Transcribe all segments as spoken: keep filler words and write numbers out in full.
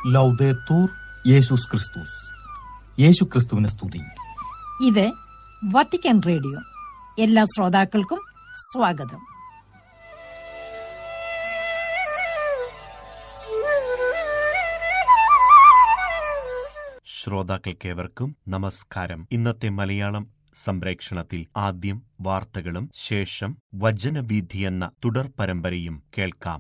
ലൗദേത്തൂർ യേശുസ് ക്രിസ്തുസ്. യേശു ക്രിസ്തുവിനെ സ്തുതി. ഇത് വത്തിക്കാൻ റേഡിയോ. എല്ലാ ശ്രോതാക്കൾക്കും സ്വാഗതം. ശ്രോതാക്കൾക്കേവർക്കും നമസ്കാരം. ഇന്നത്തെ മലയാളം സംപ്രേക്ഷണത്തിൽ ആദ്യം വാർത്തകളും ശേഷം വചനവീഥി എന്ന തുടർ പരമ്പരയും കേൾക്കാം.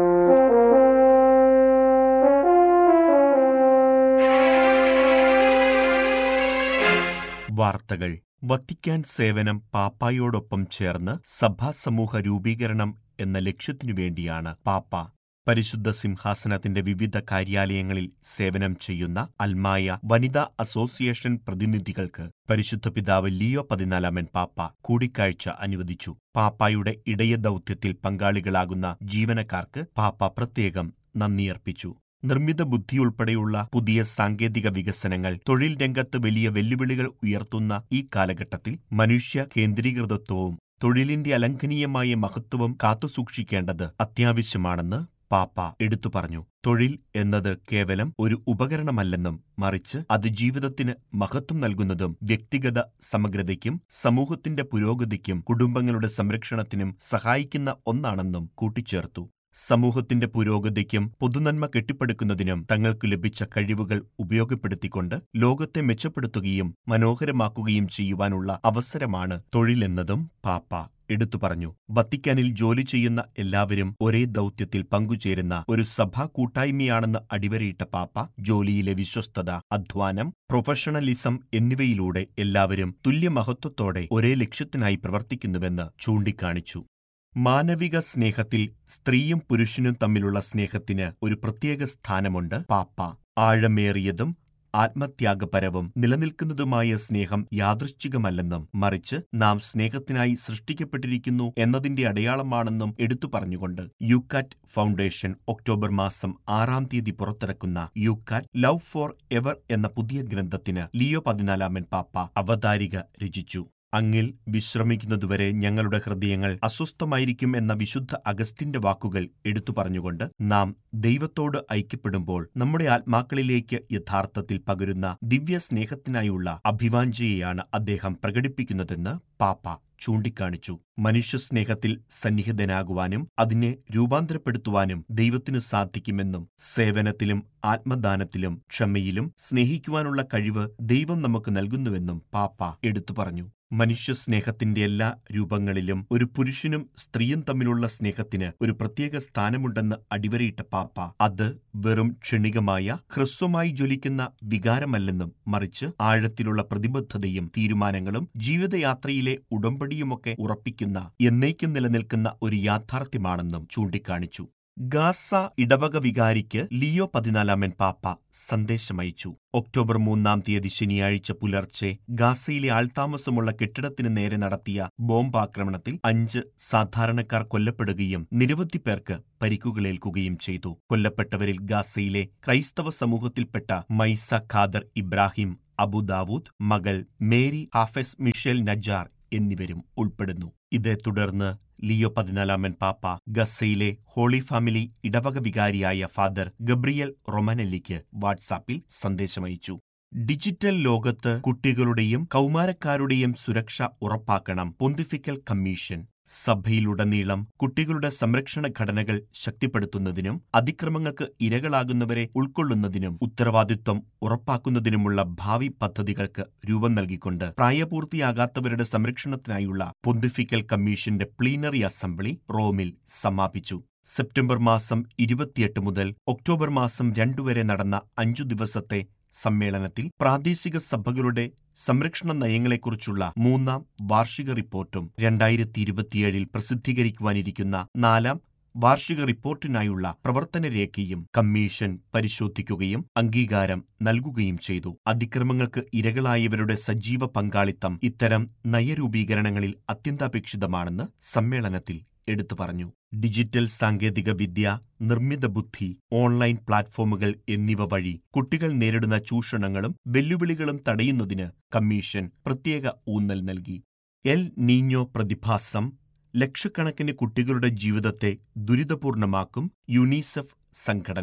വാർത്തകൾ. വത്തിക്കാൻ സേവനം പാപ്പായോടൊപ്പം ചേർന്ന് സഭാസമൂഹ രൂപീകരണം എന്ന ലക്ഷ്യത്തിനു വേണ്ടിയാണ് പാപ്പ പരിശുദ്ധ സിംഹാസനത്തിന്റെ വിവിധ കാര്യാലയങ്ങളിൽ സേവനം ചെയ്യുന്ന അൽമായ വനിതാ അസോസിയേഷൻ പ്രതിനിധികൾക്ക് പരിശുദ്ധ പിതാവ് ലിയോ പതിനാലാമൻ പാപ്പ കൂടിക്കാഴ്ച അനുവദിച്ചു. പാപ്പായുടെ ഇടയ ദൗത്യത്തിൽ പങ്കാളികളാകുന്ന ജീവനക്കാർക്ക് പാപ്പ പ്രത്യേകം നന്ദിയർപ്പിച്ചു. നിർമ്മിത ബുദ്ധിയുൾപ്പെടെയുള്ള പുതിയ സാങ്കേതിക വികസനങ്ങൾ തൊഴിൽ രംഗത്ത് വലിയ വെല്ലുവിളികൾ ഉയർത്തുന്ന ഈ കാലഘട്ടത്തിൽ മനുഷ്യ കേന്ദ്രീകൃതത്വവും തൊഴിലിന്റെ അലംഘനീയമായ മഹത്വവും കാത്തുസൂക്ഷിക്കേണ്ടത് അത്യാവശ്യമാണെന്ന് പാപ്പ എടുത്തു പറഞ്ഞു. തൊഴിൽ എന്നത് കേവലം ഒരു ഉപകരണമല്ലെന്നും മറിച്ച് അത് ജീവിതത്തിന് മഹത്വം നൽകുന്നതും വ്യക്തിഗത സമഗ്രതയ്ക്കും സമൂഹത്തിന്റെ പുരോഗതിക്കും കുടുംബങ്ങളുടെ സംരക്ഷണത്തിനും സഹായിക്കുന്ന ഒന്നാണെന്നും കൂട്ടിച്ചേർത്തു. സമൂഹത്തിന്റെ പുരോഗതിക്കും പൊതുനന്മ കെട്ടിപ്പടുക്കുന്നതിനും തങ്ങൾക്ക് ലഭിച്ച കഴിവുകൾ ഉപയോഗപ്പെടുത്തിക്കൊണ്ട് ലോകത്തെ മെച്ചപ്പെടുത്തുകയും മനോഹരമാക്കുകയും ചെയ്യുവാനുള്ള അവസരമാണ് തൊഴിലെന്നതും പാപ്പ എടുത്തു പറഞ്ഞു. വത്തിക്കാനിൽ ജോലി ചെയ്യുന്ന എല്ലാവരും ഒരേ ദൗത്യത്തിൽ പങ്കുചേരുന്ന ഒരു സഭാ കൂട്ടായ്മയാണെന്ന് അടിവരയിട്ട പാപ്പ ജോലിയിലെ വിശ്വസ്തത, അധ്വാനം, പ്രൊഫഷണലിസം എന്നിവയിലൂടെ എല്ലാവരും തുല്യമഹത്വത്തോടെ ഒരേ ലക്ഷ്യത്തിനായി പ്രവർത്തിക്കുന്നുവെന്ന് ചൂണ്ടിക്കാണിച്ചു. മാനവിക സ്നേഹത്തിൽ സ്ത്രീയും പുരുഷനും തമ്മിലുള്ള സ്നേഹത്തിന് ഒരു പ്രത്യേക സ്ഥാനമുണ്ട്. പാപ്പ ആഴമേറിയതും ആത്മത്യാഗപരവും നിലനിൽക്കുന്നതുമായ സ്നേഹം യാദൃശ്ചികമല്ലെന്നും മറിച്ച് നാം സ്നേഹത്തിനായി സൃഷ്ടിക്കപ്പെട്ടിരിക്കുന്നു എന്നതിന്റെ അടയാളമാണെന്നും എടുത്തു പറഞ്ഞുകൊണ്ട് യുക്കാറ്റ് ഫൗണ്ടേഷൻ ഒക്ടോബർ മാസം ആറാം തീയതി പുറത്തിറക്കുന്ന യുക്കാറ്റ് ലവ് ഫോർ എവർ എന്ന പുതിയ ഗ്രന്ഥത്തിന് ലിയോ പതിനാലാമൻ പാപ്പ അവതാരിക രചിച്ചു. അങ്ങിൽ വിശ്രമിക്കുന്നതുവരെ ഞങ്ങളുടെ ഹൃദയങ്ങൾ അസ്വസ്ഥമായിരിക്കും എന്ന വിശുദ്ധ അഗസ്റ്റിന്റെ വാക്കുകൾ എടുത്തു പറഞ്ഞുകൊണ്ട് നാം ദൈവത്തോട് ഐക്യപ്പെടുമ്പോൾ നമ്മുടെ ആത്മാക്കളിലേക്ക് യഥാർത്ഥത്തിൽ പകരുന്ന ദിവ്യ സ്നേഹത്തിനായുള്ള അഭിവാഞ്ഛയെയാണ് അദ്ദേഹം പ്രകടിപ്പിക്കുന്നതെന്ന് പാപ്പ ചൂണ്ടിക്കാണിച്ചു. മനുഷ്യസ്നേഹത്തിൽ സന്നിഹിതനാകുവാനും അതിനെ രൂപാന്തരപ്പെടുത്തുവാനും ദൈവത്തിനു സാധിക്കുമെന്നും സേവനത്തിലും ആത്മദാനത്തിലും ക്ഷമയിലും സ്നേഹിക്കുവാനുള്ള കഴിവ് ദൈവം നമുക്ക് നൽകുന്നുവെന്നും പാപ്പ എടുത്തു പറഞ്ഞു. മനുഷ്യസ്നേഹത്തിന്റെ എല്ലാ രൂപങ്ങളിലും ഒരു പുരുഷനും സ്ത്രീയും തമ്മിലുള്ള സ്നേഹത്തിന് ഒരു പ്രത്യേക സ്ഥാനമുണ്ടെന്ന് അടിവരയിട്ട പാപ്പ അത് വെറും ക്ഷണികമായ ഹ്രസ്വമായി ജ്വലിക്കുന്ന വികാരമല്ലെന്നും മറിച്ച് ആഴത്തിലുള്ള പ്രതിബദ്ധതയും തീരുമാനങ്ങളും ജീവിതയാത്രയിലെ ഉടമ്പടിയുമൊക്കെ ഉറപ്പിക്കുന്ന എന്നേക്കും നിലനിൽക്കുന്ന ഒരു യാഥാർത്ഥ്യമാണെന്നും ചൂണ്ടിക്കാണിച്ചു. ഗാസ ഇടവക വികാരിക്ക് ലിയോ പതിനാലാമൻ പാപ്പ സന്ദേശമയച്ചു. ഒക്ടോബർ മൂന്നാം തീയതി ശനിയാഴ്ച പുലർച്ചെ ഗാസയിലെ ആൾതാമസമുള്ള കെട്ടിടത്തിന് നേരെ നടത്തിയ ബോംബാക്രമണത്തിൽ അഞ്ച് സാധാരണക്കാർ കൊല്ലപ്പെടുകയും നിരവധി പേർക്ക് പരിക്കുകളേൽക്കുകയും ചെയ്തു. കൊല്ലപ്പെട്ടവരിൽ ഗാസയിലെ ക്രൈസ്തവ സമൂഹത്തിൽപ്പെട്ട മൈസ ഖാദർ ഇബ്രാഹിം അബുദാവൂദ്, മകൾ മേരി ഹാഫെസ് മിഷേൽ നജാർ എന്നിവരും ഉൾപ്പെടുന്നു. ഇതേ തുടർന്ന് ലിയോ പതിനാലാമൻ പാപ്പ ഗസയിലെ ഹോളി ഫാമിലി ഇടവക വികാരിയായ ഫാദർ ഗബ്രിയൽ റൊമാനെല്ലിക്ക് വാട്സാപ്പിൽ സന്ദേശമയച്ചു. ഡിജിറ്റൽ ലോകത്ത് കുട്ടികളുടെയും കൗമാരക്കാരുടെയും സുരക്ഷ ഉറപ്പാക്കണം പൊന്തിഫിക്കൽ കമ്മീഷൻ. സഭയിലുടനീളം കുട്ടികളുടെ സംരക്ഷണ ഘടനകൾ ശക്തിപ്പെടുത്തുന്നതിനും അതിക്രമങ്ങൾക്ക് ഇരകളാകുന്നവരെ ഉൾക്കൊള്ളുന്നതിനും ഉത്തരവാദിത്വം ഉറപ്പാക്കുന്നതിനുമുള്ള ഭാവി പദ്ധതികൾക്ക് രൂപം നൽകിക്കൊണ്ട് പ്രായപൂർത്തിയാകാത്തവരുടെ സംരക്ഷണത്തിനായുള്ള പൊന്തിഫിക്കൽ കമ്മീഷന്റെ പ്ലീനറി അസംബ്ലി റോമിൽ സമാപിച്ചു. സെപ്റ്റംബർ മാസം ഇരുപത്തിയെട്ട് മുതൽ ഒക്ടോബർ മാസം രണ്ടുവരെ നടന്ന അഞ്ചു ദിവസത്തെ സമ്മേളനത്തിൽ പ്രാദേശിക സഭകളുടെ സംരക്ഷണ നയങ്ങളെക്കുറിച്ചുള്ള മൂന്നാം വാർഷിക റിപ്പോർട്ടും രണ്ടായിരത്തി ഇരുപത്തിയേഴിൽ പ്രസിദ്ധീകരിക്കുവാനിരിക്കുന്ന നാലാം വാർഷിക റിപ്പോർട്ടിനായുള്ള പ്രവർത്തനരേഖയും കമ്മീഷൻ പരിശോധിക്കുകയും അംഗീകാരം നൽകുകയും ചെയ്തു. അതിക്രമങ്ങൾക്ക് ഇരകളായവരുടെ സജീവ പങ്കാളിത്തം ഇത്തരം നയരൂപീകരണങ്ങളിൽ അത്യന്താപേക്ഷിതമാണെന്ന് സമ്മേളനത്തിൽ എടുത്തു പറഞ്ഞു. ഡിജിറ്റൽ സാങ്കേതിക വിദ്യ, നിർമ്മിത ബുദ്ധി, ഓൺലൈൻ പ്ലാറ്റ്ഫോമുകൾ എന്നിവ വഴി കുട്ടികൾ നേരിടുന്ന ചൂഷണങ്ങളും വെല്ലുവിളികളും തടയുന്നതിന് കമ്മീഷൻ പ്രത്യേക ഊന്നൽ നൽകി. എൽ നീഞ്ഞോ പ്രതിഭാസം ലക്ഷക്കണക്കിന് കുട്ടികളുടെ ജീവിതത്തെ ദുരിതപൂർണമാക്കും. യുനിസെഫ് സംഘടന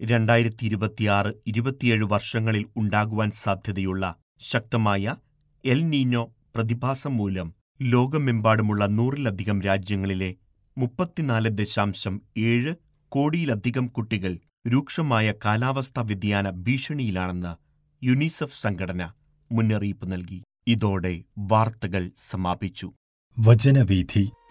രണ്ടായിരത്തി ഇരുപത്തിയാറ് ഇരുപത്തിയേഴ് വർഷങ്ങളിൽ ഉണ്ടാകുവാൻ സാധ്യതയുള്ള ശക്തമായ എൽ നീഞ്ഞോ പ്രതിഭാസം മൂലം ലോകമെമ്പാടുമുള്ള നൂറിലധികം രാജ്യങ്ങളിലെ മുപ്പത്തിനാല് ദശാംശം ഏഴ് കോടിയിലധികം കുട്ടികൾ രൂക്ഷമായ കാലാവസ്ഥാ വ്യതിയാന ഭീഷണിയിലാണെന്ന് യുനിസെഫ് സംഘടന മുന്നറിയിപ്പ് നൽകി. ഇതോടെ വാർത്തകൾ സമാപിച്ചു. വചനവീഥി.